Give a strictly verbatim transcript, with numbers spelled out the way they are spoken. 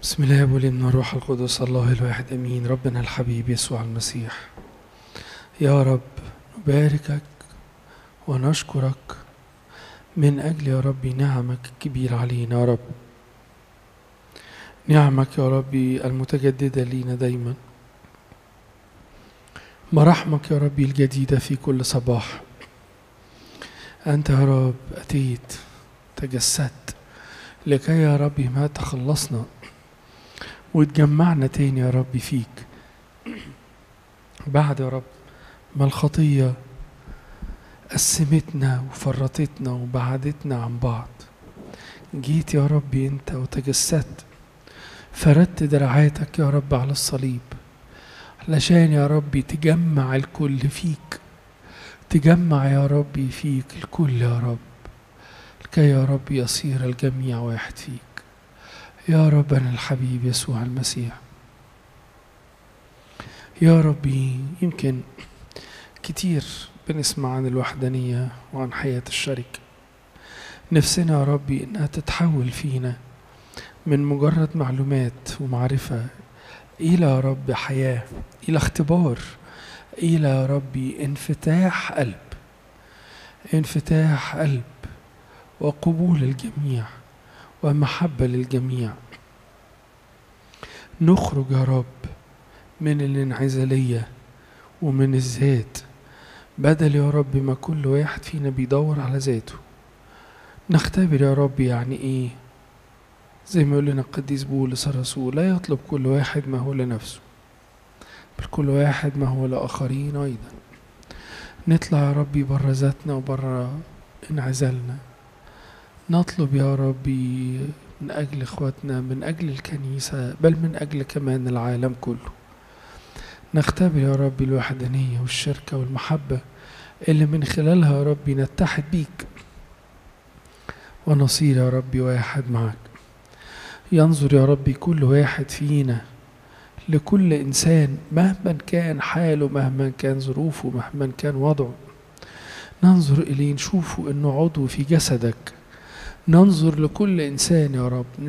بسم الله والابن والروح القدس الله الواحد امين. ربنا الحبيب يسوع المسيح، يا رب نباركك ونشكرك من اجل يا ربي نعمك الكبيرة علينا يا رب، نعمك يا ربي المتجددة لينا دايما، مراحمك يا ربي الجديدة في كل صباح. أنت يا رب أتيت تجسدت لكي يا ربي ما تخلصنا وتجمعنا تاني يا ربي فيك بعد يا رب ما الخطية قسمتنا وفرطتنا وبعدتنا عن بعض. جيت يا ربي أنت وتجسدت، فردت دراعاتك يا رب على الصليب علشان يا ربي تجمع الكل فيك، تجمع يا ربي فيك الكل يا رب، لكي يا رب يصير الجميع واحد فيك يا ربنا الحبيب يسوع المسيح. يا ربي يمكن كتير بنسمع عن الوحدانية وعن حياة الشركة، نفسنا يا ربي إنها تتحول فينا من مجرد معلومات ومعرفة إلى يا رب حياة، إلى اختبار، إلى يا ربي انفتاح قلب، انفتاح قلب وقبول الجميع ومحبة للجميع. نخرج يا رب من الانعزالية ومن الذات، بدل يا رب ما كل واحد فينا بيدور على ذاته، نختبر يا رب يعني ايه زي ما يقول لنا القديس بولس الرسول: لا يطلب كل واحد ما هو لنفسه بل كل واحد ما هو لآخرين أيضا. نطلع يا ربي برا ذاتنا وبرا انعزالنا، نطلب يا ربي من أجل إخواتنا، من أجل الكنيسة، بل من أجل كمان العالم كله. نختبر يا ربي الوحدانية والشركة والمحبة اللي من خلالها يا ربي نتحد بيك ونصير يا ربي واحد معك. ينظر يا ربي كل واحد فينا لكل إنسان مهما كان حاله، مهما كان ظروفه، مهما كان وضعه، ننظر إليه نشوفه إنه عضو في جسدك. ننظر لكل إنسان يا رب